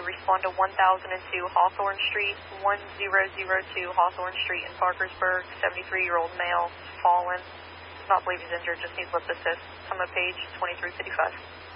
respond to 1002 Hawthorne Street, 1002 Hawthorne Street in Parkersburg, 73-year-old male, fallen. Does not believe he's injured, just needs lip assist. I'm on page 2355.